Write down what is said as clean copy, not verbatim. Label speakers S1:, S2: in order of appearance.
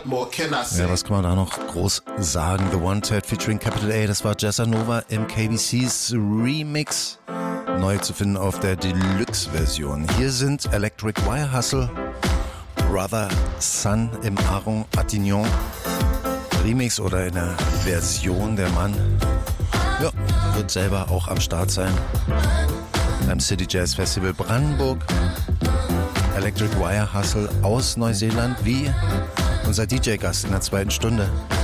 S1: What more can I say?
S2: Ja, was kann man da noch groß sagen? The Wanted featuring Capital A, das war Jazzanova im KBC's Remix. Neu zu finden auf der Deluxe-Version. Hier sind Electric Wire Hustle, Brother Sun im Aron Attignon Remix oder in der Version. Der Mann wird selber auch am Start sein beim City Jazz Festival Brandenburg. Electric Wire Hustle aus Neuseeland, wie unser DJ-Gast in der zweiten Stunde.